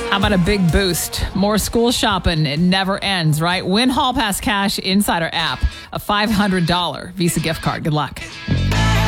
How about a big boost? More school shopping. It never ends, right? Win Hall Pass Cash inside our app. A $500 Visa gift card. Good luck.